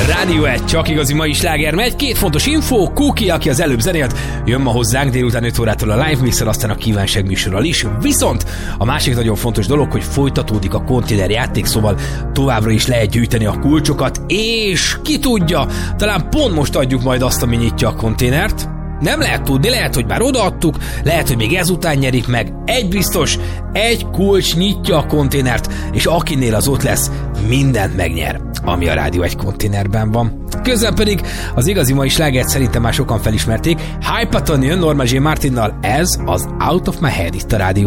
Rádió 1, csak igazi mai sláger megy. Két fontos info, Kuki, aki az előbb zenélt, jön ma hozzánk délután 5 órától a Live Mixer, aztán a kívánság műsorral is. Viszont a másik nagyon fontos dolog, hogy folytatódik a konténer játék, szóval továbbra is lehet gyűjteni a kulcsokat, és ki tudja, talán pont most adjuk majd azt, ami nyitja a konténert. Nem lehet tudni, lehet, hogy már odaadtuk, lehet, hogy még ezután nyerik meg. Egy biztos, egy kulcs nyitja a konténert, és akinél az ott lesz, mindent megnyer, ami a Rádió 1 konténerben van. Közben pedig az igazi mai slágert szerintem már sokan felismerték. Hypaton jön Norma J. Martinnal, ez az Out of My Head itt a Rádió